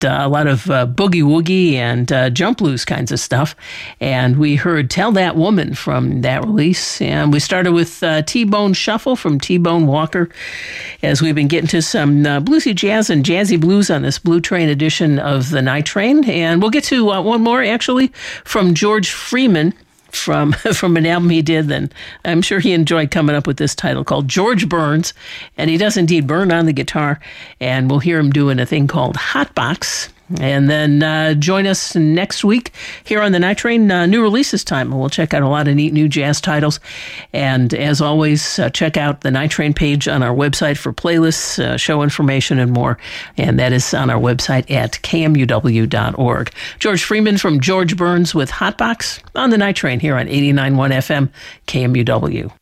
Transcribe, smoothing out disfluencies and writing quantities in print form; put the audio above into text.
a lot of boogie woogie and jump blues kinds of stuff. And we heard Tell That Woman from that release. And we started with T-Bone Shuffle from T-Bone Walker, as we've been getting to some bluesy jazz and jazzy blues on this Blue Train edition of the Night Train. And we'll get to one more, actually, from George Freeman, from an album he did, and I'm sure he enjoyed coming up with this title called George Burns, and he does indeed burn on the guitar, and we'll hear him doing a thing called Hotbox. And then join us next week here on the Night Train, new releases time. We'll check out a lot of neat new jazz titles. And as always, check out the Night Train page on our website for playlists, show information, and more. And that is on our website at kmuw.org. George Freeman from George Burns with Hotbox on the Night Train here on 89.1 FM KMUW.